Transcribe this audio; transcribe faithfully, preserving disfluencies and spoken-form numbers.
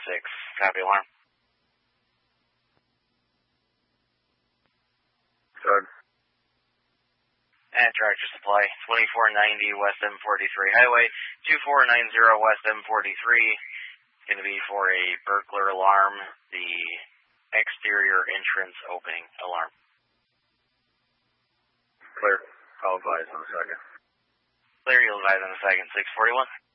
six. Copy alarm. Good. And Tractor Supply, twenty-four ninety West M forty-three Highway, two four nine zero West M forty-three. Going to be for a burglar alarm, the exterior entrance opening alarm. Clear. I'll advise in a second. Clear, you'll advise in a second. six forty-one.